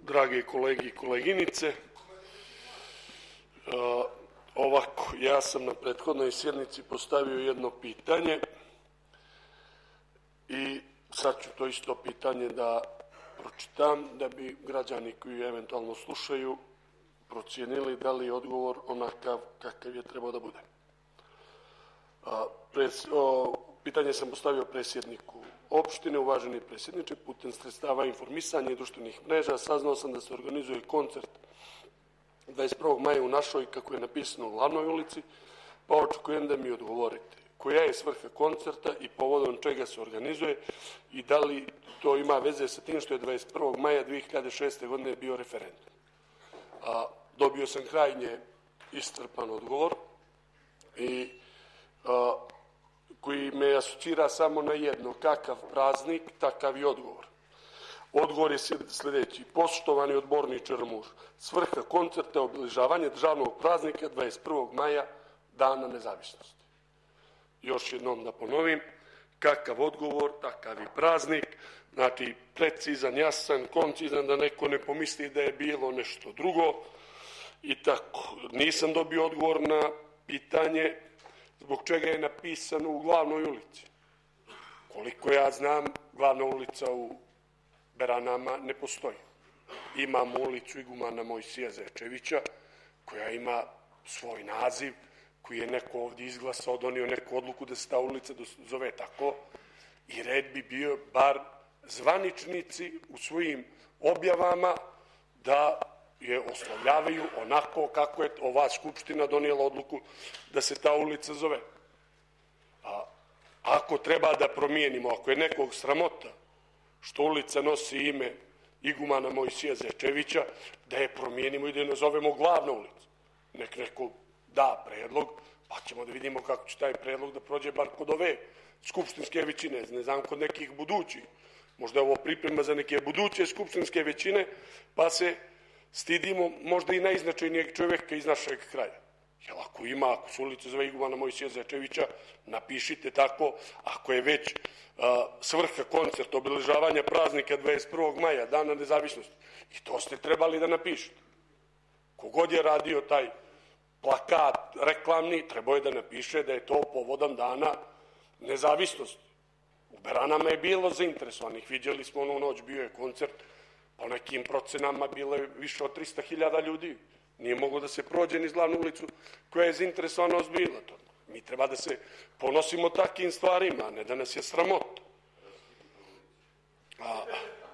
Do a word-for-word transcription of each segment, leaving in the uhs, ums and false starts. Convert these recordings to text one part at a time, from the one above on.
drage kolege i koleginice. Ovako, ja sam na prethodnoj sjednici postavio jedno pitanje i sad ću to isto pitanje da pročitam da bi građani koji eventualno slušaju procijenili da li je odgovor onakav kakav je trebao da bude. Pres, o, pitanje sam postavio predsjedniku opštine. Uvaženi predsjedniče, putem sredstava informisanja i društvenih mreža saznao sam da se organizuje koncert dvadeset prvog maja u našoj, kako je napisano, glavnoj ulici, pa očekujem da mi odgovorite koja je svrha koncerta i povodom čega se organizuje i da li to ima veze sa tim što je dvadeset prvog maja dve hiljade šeste. godine bio referendum. A, dobio sam krajnje iscrpan odgovor i a, koji me asocira samo na jedno: kakav praznik, takav i odgovor. Odgovor je sljedeći: poštovani odborniče Ramur, svrha koncerta je obilježavanje državnog praznika dvadeset prvog maja, Dana nezavisnosti. Još jednom da ponovim, kakav odgovor, takav i praznik. Znači, precizan, jasan, koncizan, da neko ne pomisli da je bilo nešto drugo. I tako, nisam dobio odgovor na pitanje zbog čega je napisano u glavnoj ulici. Koliko ja znam, glavna ulica u Beranama ne postoji. Imamo ulicu Igumana Mojsija Zečevića, koja ima svoj naziv, koji je neko ovdje izglasao, donio neku odluku da se ta ulica zove tako, i red bi bio bar zvaničnici u svojim objavama da je oslovljavaju onako kako je ova skupština donijela odluku da se ta ulica zove. A ako treba da promijenimo, ako je nekog sramota što ulica nosi ime Igumana Mojsija Zečevića, da je promijenimo i da je nazovemo glavna ulica. Nek neko da predlog, pa ćemo da vidimo kako će taj predlog da prođe bar kod ove skupštinske većine, ne znam kod nekih budućih. Možda je ovo priprema za neke buduće skupštinske većine, pa se stidimo možda i najznačajnijeg čovjeka iz našeg kraja. Jer ako ima, ako su ulice zove Igumana Mojsija Zečevića, napišite tako. Ako je već a, svrha koncerta obilježavanja praznika dvadeset prvog maja, Dana nezavisnosti, i to ste trebali da napišete. Kogod je radio taj plakat reklamni, trebao je da napiše da je to povodom Dana nezavisnosti. U Beranama je bilo zainteresovanih, vidjeli smo onu noć, bio je koncert, po nekim procenama bilo je više od trista hiljada ljudi. Nije moglo da se prođe niz glavnu ulicu koja je zainteresovanost bila. To. Mi treba da se ponosimo takvim stvarima, a ne da nas je sramota. A,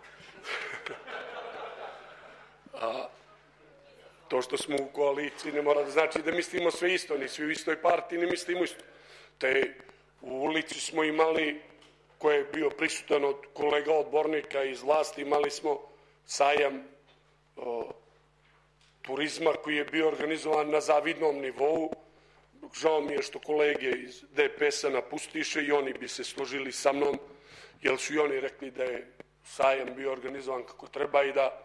a, to što smo u koaliciji ne mora da znači da mislimo sve isto, ni svi u istoj partiji ne mislimo isto. Te u ulici smo imali, ko je bio prisutan od kolega odbornika iz vlasti, imali smo sajam o, turizma koji je bio organizovan na zavidnom nivou. Žao mi je što kolege iz D P S-a napustiše i oni bi se složili sa mnom, jer su i oni rekli da je sajam bio organizovan kako treba i da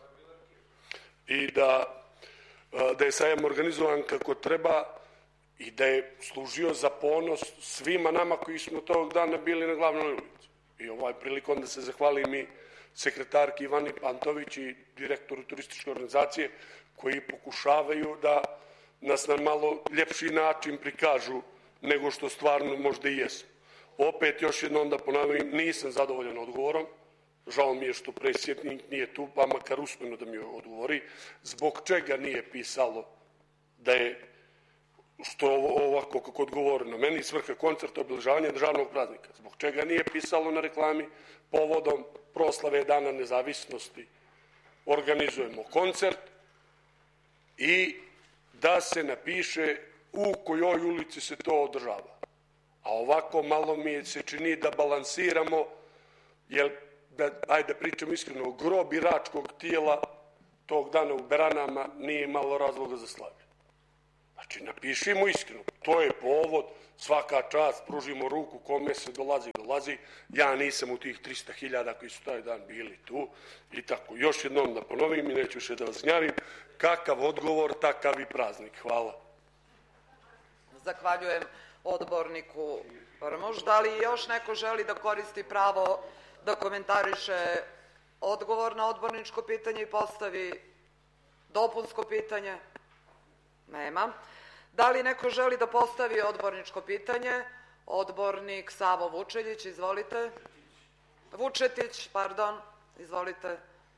i da, da je sajam organizovan kako treba i da je služio za ponos svima nama koji smo tog dana bili na glavnoj ulici. I ovaj prilikom da se zahvalim i sekretarki Ivani Pantović i direktoru turističke organizacije koji pokušavaju da nas na malo ljepši način prikažu nego što stvarno možda i jesu. Opet još jednom da ponavljam, nisam zadovoljan odgovorom. Žao mi je što predsjednik nije tu, pa makar usmeno da mi odgovori zbog čega nije pisalo da je što ovako kako odgovoreno. Meni svrha koncerta obilježavanja državnog praznika. Zbog čega nije pisalo na reklami povodom proslave Dana nezavisnosti organizujemo koncert i da se napiše u kojoj ulici se to održava. A ovako malo mi se čini da balansiramo, jer, da, ajde pričam iskreno, grob biračkog tijela tog dana u Beranama nije imalo razloga za slavlje. Znači, napišimo iskreno, to je povod, svaka čast, pružimo ruku, kome se dolazi, dolazi. Ja nisam u tih trista hiljada koji su taj dan bili tu i tako. Još jednom da ponovim i neću še da vas gnjavim, kakav odgovor, takav i praznik. Hvala. Zahvaljujem odborniku Rmuš. Da li još neko želi da koristi pravo da komentariše odgovor na odborničko pitanje i postavi dopunsko pitanje? Nema. Da li neko želi da postavi odborničko pitanje? Odbornik Savo Vučeljić, izvolite. Vučetić, pardon, izvolite.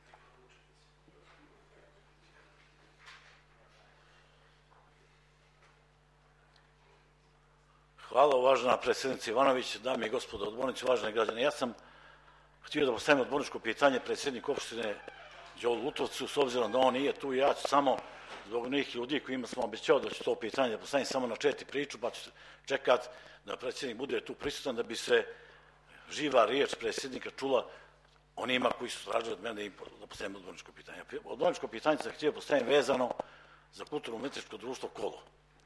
Hvala, uvažena predsjednica Ivanović, dame i gospodo odbornici, uvaženi građani. Ja sam htio da postavim odborničko pitanje predsjedniku opštine Đolu Lutovcu, s obzirom da on nije tu, ja ću samo zbog nekih ljudi kojima sam obećao da ću to pitanje da postavim samo na četiri priču, pa ću čekat da predsjednik bude tu prisutan da bi se živa riječ predsjednika čula onima koji su tražili od mene da postavim odborničko pitanje. Odborničko pitanje sam htio postavim vezano za kulturno-umetničko društvo Kolo.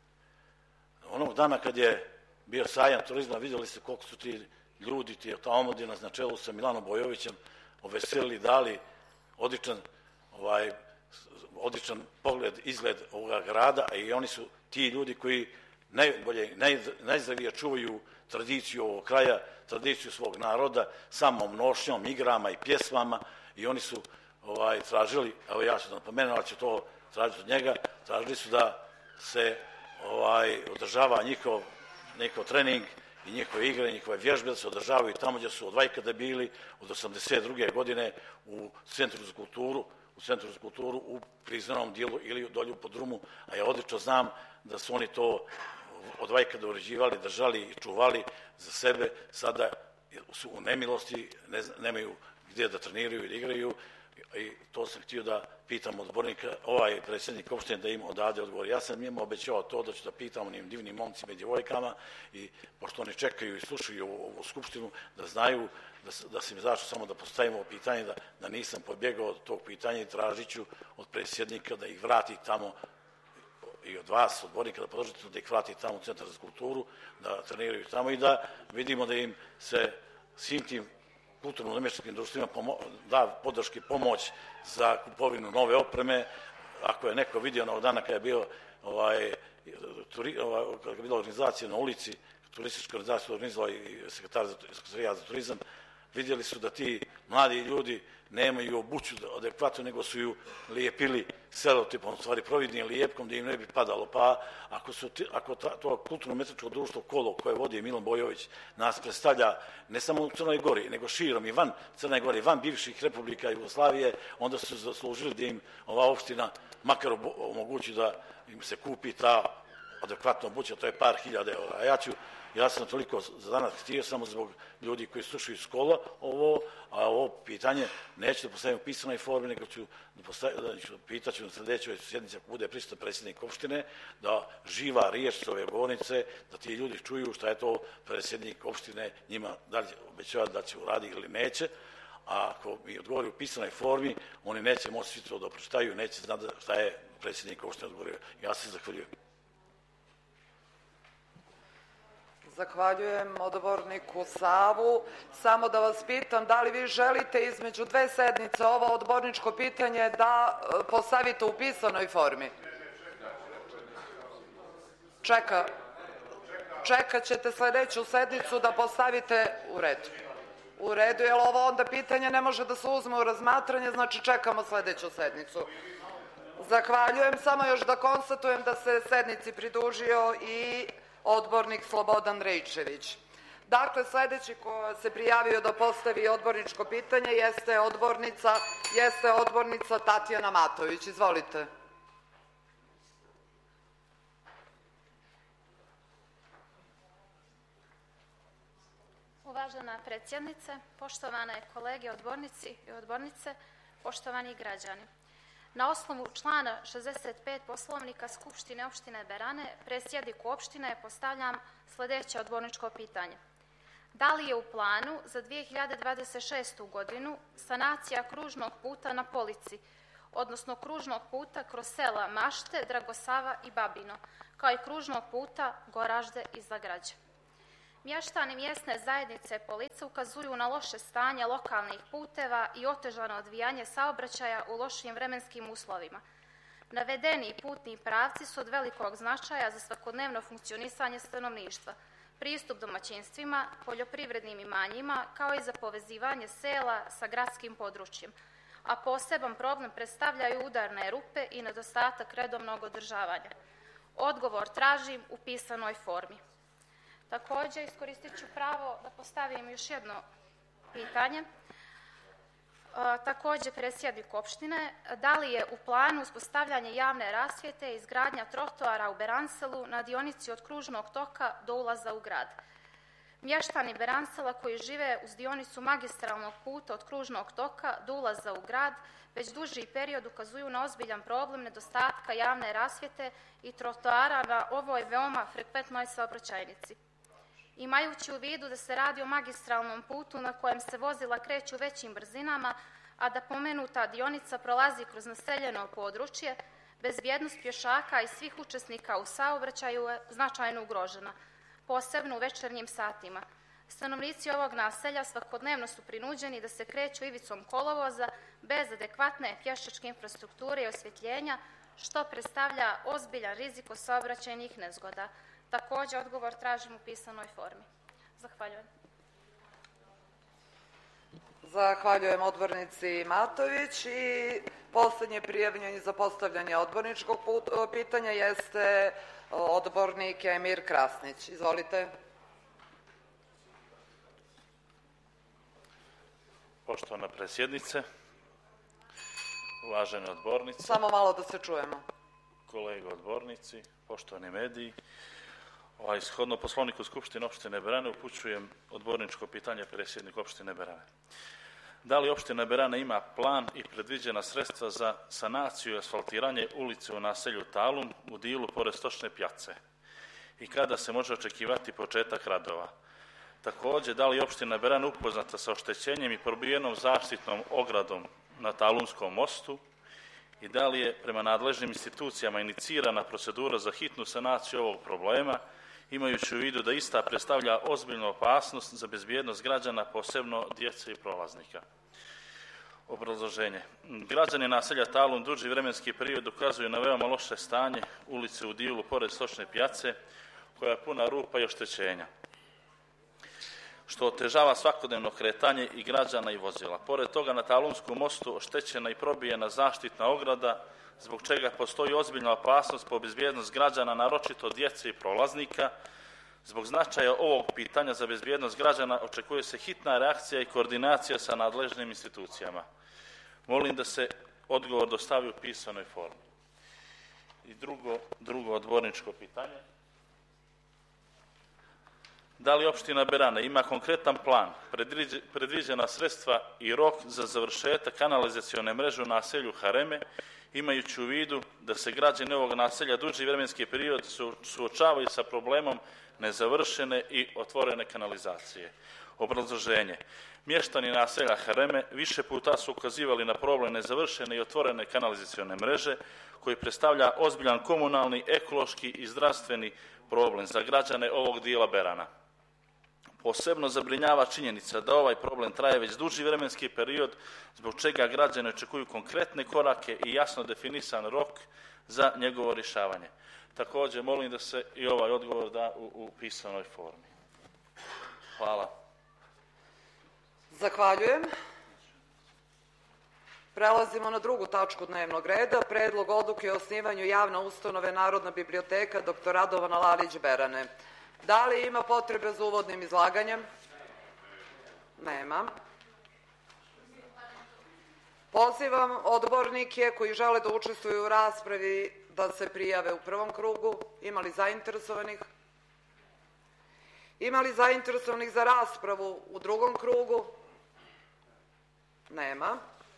Onog dana kad je bio sajam turizma, vidjeli ste koliko su ti ljudi, ti ta omladina na čelu sa Milanom Bojovićem oveselili, dali odličan, ovaj, odličan pogled, izgled ovoga grada, a i oni su ti ljudi koji najbolje, naj, najzdravije čuvaju tradiciju ovog kraja, tradiciju svog naroda, samom nošnjom, igrama i pjesmama, i oni su ovaj, tražili, evo ja ću da napomenem, ali ću to tražiti od njega, tražili su da se ovaj, održava njihov, njihov trening i njihove igre, njihove vježbe, da se održavaju tamo gdje su od vajkada bili, od osamdeset druge godine u Centru za kulturu, u Centru za kulturu u prizemnom dijelu ili dolju pod Rumu, a ja odlično znam da su oni to od vajkada uređivali, držali i čuvali za sebe, sada su u nemilosti, ne, nemaju gdje da treniraju ili igraju, i to sam htio da pitam odbornika, ovaj predsjednik opštine da im odade odgovor. Ja sam njemu obećao to da ću da pitam onim divnim momcima i djevojkama, i pošto oni čekaju i slušaju ovu skupštinu, da znaju da, da sam izašao samo da postavimo ovo pitanje, da, da nisam pobjegao od tog pitanja, i tražit ću od predsjednika da ih vrati tamo, i od vas, odbornika, da podržite da ih vrati tamo u Centar za kulturu, da treniraju tamo i da vidimo da im se svim tim kulturno-umjetničkim društvima da podrški pomoć za kupovinu nove opreme. Ako je neko vidio na dana kada je bio ovaj, turi, ovaj, kada je bila organizacija na ulici, turistička organizacija organizovala i sekretar za, za turizam, vidjeli su da ti mladi ljudi nemaju obuću adekvatno, nego su ju lijepili selotipom, stvari providnim lijepkom da im ne bi padalo. Pa ako, su ti, ako ta, to kulturno-umetničko društvo Kolo koje vodi Milan Bojović nas predstavlja ne samo u Crnoj Gori, nego širom i van Crne Gore, van bivših republika Jugoslavije, onda su zaslužili da im ova opština makar omogući da im se kupi ta adekvatna obuća, to je par hiljada eura. A ja ću Ja sam toliko za danas htio samo zbog ljudi koji slušaju iz Kola ovo, a ovo pitanje neću da postavim u pisanoj formi, nego ću da postavim, da ću, pitaću na sljedećoj sjednici ako bude prisutan predsjednik opštine, da živa riječ s ove govornice, da ti ljudi čuju šta je to predsjednik opštine njima da li obećava da će uraditi ili neće, a ako mi odgovori u pisanoj formi, oni neće moći svi to da pročitaju, neće znati šta je predsjednik opštine odgovorio. Ja se zahvaljujem. Zahvaljujem odborniku Savu. Samo da vas pitam, da li vi želite između dve sednice ovo odborničko pitanje da postavite u pisanoj formi? Čeka. Čekat ćete sljedeću sednicu da postavite u redu. U redu, jer ovo onda pitanje ne može da se uzme u razmatranje, znači čekamo sljedeću sednicu. Zahvaljujem. Samo još da konstatujem da se sednici pridružio i odbornik Slobodan Rejčević. Dakle, sljedeći ko se prijavio da postavi odborničko pitanje jeste odbornica, jeste odbornica Tatjana Matović. Izvolite. Uvažena predsjednice, poštovane kolege odbornici i odbornice, poštovani građani. Na osnovu člana šezdeset pet Poslovnika Skupštine opštine Berane predsjedniku opštine postavljam sljedeće odborničko pitanje. Da li je u planu za dvije hiljade dvadeset šestu godinu sanacija kružnog puta na Polici, odnosno kružnog puta kroz sela Mašte, Dragosava i Babino, kao i kružnog puta Goražde i Zagrađe? Mještani mjesne zajednice Police ukazuju na loše stanje lokalnih puteva i otežano odvijanje saobraćaja u lošim vremenskim uslovima. Navedeni putni pravci su od velikog značaja za svakodnevno funkcionisanje stanovništva. pristup domaćinstvima, poljoprivrednim imanjima, kao i za povezivanje sela sa gradskim područjem, a poseban problem predstavljaju udarne rupe i nedostatak redovnog održavanja. Odgovor tražim u pisanoj formi. Također, iskoristit ću pravo da postavim još jedno pitanje. Također, predsjednik opštine, da li je u planu uspostavljanje javne rasvjete i izgradnja trotoara u Beranselu na dionici od kružnog toka do ulaza u grad? Mještani Beransela koji žive uz dionicu magistralnog puta od kružnog toka do ulaza u grad već duži period ukazuju na ozbiljan problem nedostatka javne rasvjete i trotoara na ovoj veoma frekventnoj saobraćajnici. Imajući u vidu da se radi o magistralnom putu na kojem se vozila kreću većim brzinama, a da pomenuta dionica prolazi kroz naseljeno područje, bezbjednost pješaka i svih učesnika u saobraćaju je značajno ugrožena, posebno u večernjim satima. Stanovnici ovog naselja svakodnevno su prinuđeni da se kreću ivicom kolovoza bez adekvatne pješačke infrastrukture i osvjetljenja, što predstavlja ozbiljan rizik od saobraćajnih nezgoda. Također, odgovor tražim u pisanoj formi. Zahvaljujem. Zahvaljujem odbornici Matović i posljednje prijavljanje za postavljanje odborničkog pitanja jeste odbornik Emir Krasnić. Izvolite. Poštovana predsjednice, uvažene odbornice. Samo malo da se čujemo. Kolege odbornici, poštovani mediji. Ovaj, ishodno Poslovniku Skupštine opštine Berane upućujem odborničko pitanje predsjedniku opštine Berane. Da li opština Berane ima plan i predviđena sredstva za sanaciju i asfaltiranje ulice u naselju Talum u dilu pored Stočne pjace? I kada se može očekivati početak radova? Također, da li je opština Berane upoznata sa oštećenjem i probijenom zaštitnom ogradom na Talumskom mostu? I da li je prema nadležnim institucijama inicirana procedura za hitnu sanaciju ovog problema, imajući u vidu da ista predstavlja ozbiljnu opasnost za bezbjednost građana, posebno djece i prolaznika? Obrazloženje. Građani naselja Talum duži vremenski period ukazuju na veoma loše stanje ulice u dilu pored Stočne pjace, koja je puna rupa i oštećenja, što otežava svakodnevno kretanje i građana i vozila. Pored toga, na Talumskom mostu oštećena i probijena zaštitna ograda, zbog čega postoji ozbiljna opasnost po bezbjednost građana, naročito djece i prolaznika. Zbog značaja ovog pitanja za bezbjednost građana očekuje se hitna reakcija i koordinacija sa nadležnim institucijama. Molim da se odgovor dostavi u pisanoj formi. I drugo, drugo odborničko pitanje. Da li opština Berane ima konkretan plan, predviđena sredstva i rok za završetak kanalizacione mreže u naselju Hareme, imajući u vidu da se građani ovog naselja duži vremenski period suočavaju sa problemom nezavršene i otvorene kanalizacije? Obrazloženje. Mještani naselja Hareme više puta su ukazivali na problem nezavršene i otvorene kanalizacione mreže, koji predstavlja ozbiljan komunalni, ekološki i zdravstveni problem za građane ovog dijela Berana. Posebno zabrinjava činjenica da ovaj problem traje već duži vremenski period, zbog čega građani očekuju konkretne korake i jasno definisan rok za njegovo rješavanje. Također, molim da se i ovaj odgovor da u, u pisanoj formi. Hvala. Zahvaljujem. Prelazimo na drugu tačku dnevnog reda, predlog odluke o osnivanju javne ustanove Narodna biblioteka doktor Radovana Lalić Berane. Da li ima potrebe za uvodnim izlaganjem? Nema. Pozivam odbornike koji žele da učestvuju u raspravi da se prijave u prvom krugu. Ima li zainteresovanih? Ima li zainteresovanih za raspravu u drugom krugu? Nema.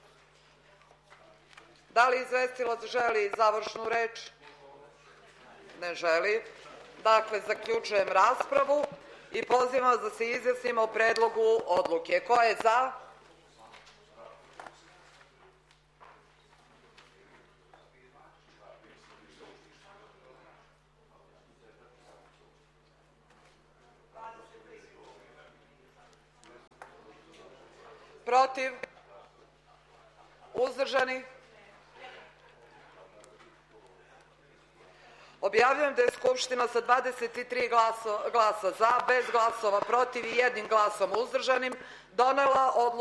Da li izvestilac želi završnu reč? Ne želi. Dakle, zaključujem raspravu i pozivam vas da se izjasnimo o predlogu odluke. Ko je za? Protiv? Uzdržani? Objavljujem da je Skupština sa dvadeset tri glasa za, bez glasova protiv i jednim glasom uzdržanim donela odluku